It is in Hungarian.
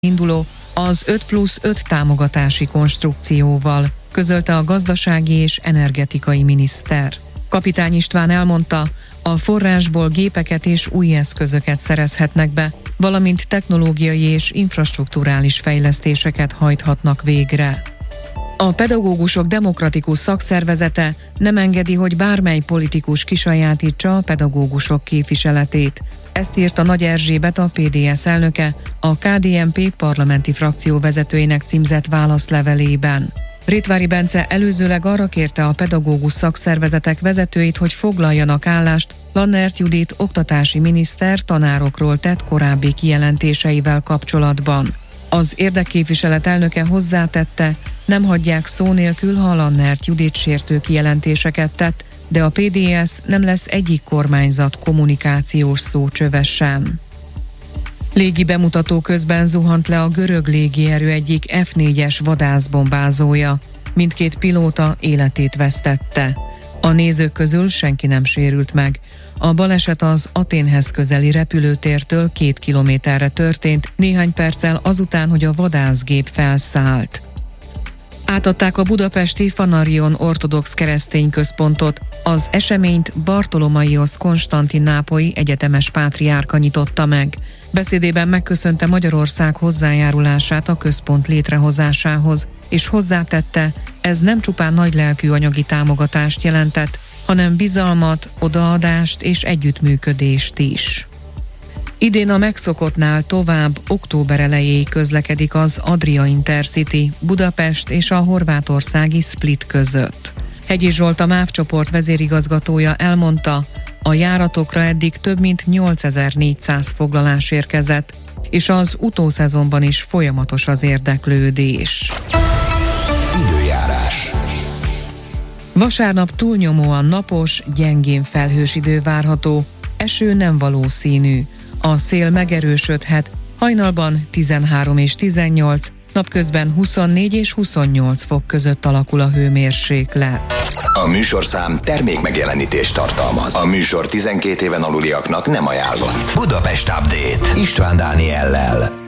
induló az 5+5 támogatási konstrukcióval, közölte a gazdasági és energetikai miniszter. Kapitány István elmondta, a forrásból gépeket és új eszközöket szerezhetnek be, valamint technológiai és infrastrukturális fejlesztéseket hajthatnak végre. A Pedagógusok Demokratikus Szakszervezete nem engedi, hogy bármely politikus kisajátítsa a pedagógusok képviseletét. Ezt írta Nagy Erzsébet, a PDS elnöke, a KDNP parlamenti frakció vezetőjének címzett válaszlevelében. Rétvári Bence előzőleg arra kérte a pedagógus szakszervezetek vezetőit, hogy foglaljanak állást Lannert Judit oktatási miniszter tanárokról tett korábbi kijelentéseivel kapcsolatban. Az érdekképviselet elnöke hozzátette, nem hagyják szó nélkül, ha Lannert Judit sértő kijelentéseket tett, de a PDS nem lesz egyik kormányzat kommunikációs szócsöve sem. Légi bemutató közben zuhant le a görög légierő egyik F4-es vadászbombázója. Mindkét pilóta életét vesztette. A nézők közül senki nem sérült meg. A baleset az Athénhez közeli repülőtértől 2 kilométerre történt, néhány perccel azután, hogy a vadászgép felszállt. Átadták a budapesti Fanarion ortodox keresztény központot. Az eseményt Bartolomaios Konstantinápolyi egyetemes pátriárka nyitotta meg. Beszédében megköszönte Magyarország hozzájárulását a központ létrehozásához, és hozzátette, ez nem csupán nagylelkű anyagi támogatást jelentett, hanem bizalmat, odaadást és együttműködést is. Idén a megszokottnál tovább október elejéig közlekedik az Adria Intercity Budapest és a horvátországi Split között. Hegyi Zsolt, a MÁV csoport vezérigazgatója elmondta, a járatokra eddig több mint 8400 foglalás érkezett, és az utószezonban is folyamatos az érdeklődés. Időjárás. Vasárnap túlnyomóan napos, gyengén felhős idő várható, eső nem valószínű. A szél megerősödhet, hajnalban 13 és 18, napközben 24 és 28 fok között alakul a hőmérséklet. A műsorszám termék megjelenítést tartalmaz. A műsor 12 éven aluliaknak nem ajánlott. Budapest Update István Dániellel.